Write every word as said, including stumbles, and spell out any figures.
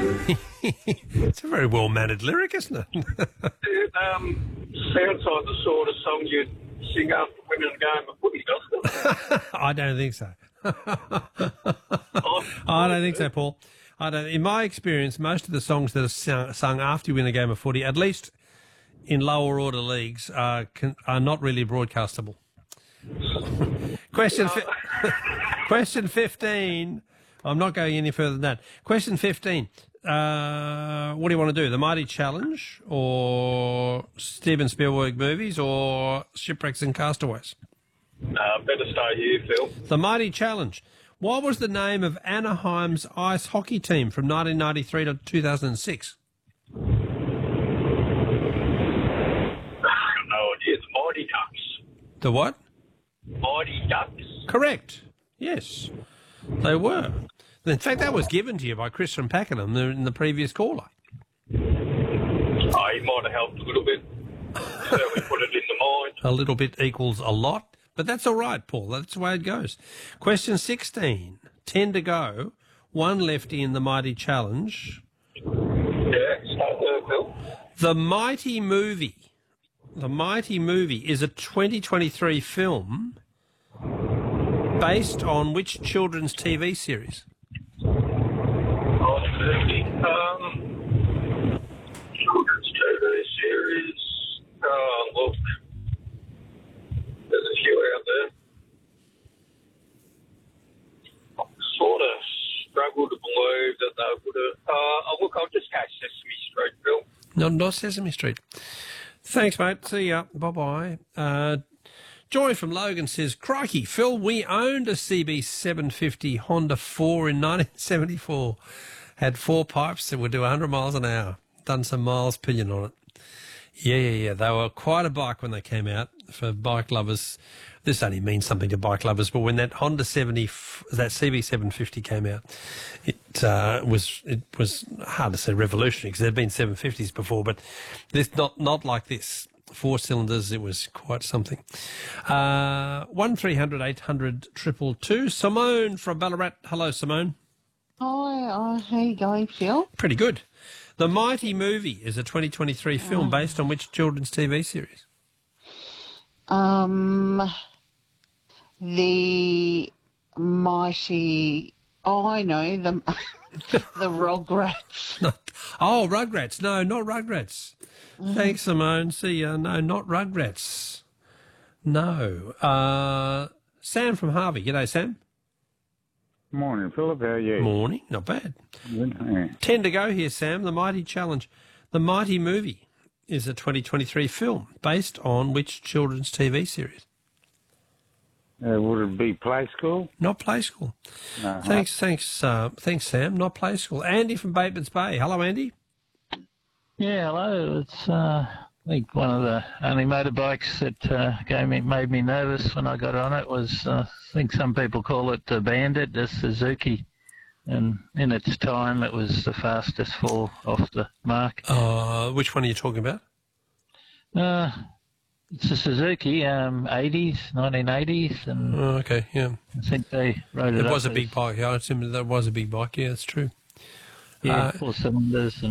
It's a very well-mannered lyric, isn't it? It um, sounds like the sort of song you'd sing after winning a game of footy, doesn't it? I don't think so. Oh, I don't think so, Paul. I don't. In my experience, most of the songs that are sung, sung after you win a game of footy, at least in lower order leagues, are can, are not really broadcastable. Question fi- Question fifteen. I'm not going any further than that. Question fifteen. Uh, what do you want to do? The Mighty Challenge or Steven Spielberg movies or Shipwrecks and Castaways? Uh, better stay here, Phil. The Mighty Challenge. What was the name of Anaheim's ice hockey team from nineteen ninety-three to two thousand six? No idea. The Mighty Ducks. The what? Mighty Ducks. Correct. Yes, they were. In fact, that was given to you by Chris from Pakenham in the previous caller. Oh, he might have helped a little bit. Certainly put it in the mind. A little bit equals a lot, but that's all right, Paul. That's the way it goes. Question sixteen. Ten to go. One left in the Mighty Challenge. Yeah, start there, Phil. The Mighty Movie. The Mighty Movie is a twenty twenty-three film based on which children's T V series? Oh, thirty. Um, children's T V series. Oh, look. There's a few out there. I sort of struggle to believe that they would have. Uh, oh, look, I'll just go Sesame Street, Phil. No, not Sesame Street. Thanks, mate. See ya. Bye-bye. Uh, Joy from Logan says, crikey, Phil, we owned a C B seven fifty Honda four in nineteen seventy-four. Had four pipes that would do one hundred miles an hour. Done some miles pillion on it. Yeah, yeah, yeah. They were quite a bike when they came out for bike lovers. This only means something to bike lovers, but when that Honda seventy, that C B seven fifty came out, it uh, was it was hard to say revolutionary because there'd been seven fifties before, but this not not like this. Four cylinders, it was quite something. Uh, one three hundred eight hundred triple two. Simone from Ballarat. Hello, Simone. Hi, uh, how you going, Phil? Pretty good. The Mighty Movie is a twenty twenty-three film based on which children's T V series? Um, the mighty. Oh, I know the the Rugrats. No. Oh, Rugrats. No, not Rugrats. Mm-hmm. Thanks, Simone. See ya. No, not Rugrats. No. Uh, Sam from Harvey. G'day, Sam. Morning, Philip. How are you? Morning. Not bad. Good. Yeah. Ten to go here, Sam. The Mighty Challenge. The Mighty Movie is a twenty twenty-three film based on which children's T V series? Uh, would it be Play School? Not Play School. Uh-huh. Thanks, thanks, uh, thanks, Sam. Not Play School. Andy from Bateman's Bay. Hello, Andy. Yeah, hello. It's uh, I think one of the only motorbikes that uh, gave me made me nervous when I got on it was uh, I think some people call it the Bandit, the Suzuki, and in its time it was the fastest fall off the mark. Uh, which one are you talking about? Uh, it's a Suzuki, um, eighties, nineteen eighties, and Oh, okay, yeah. I think they wrote it. It up was a as- big bike. Yeah, I assume that was a big bike. Yeah, it's true. Yeah, Uh, four cylinders and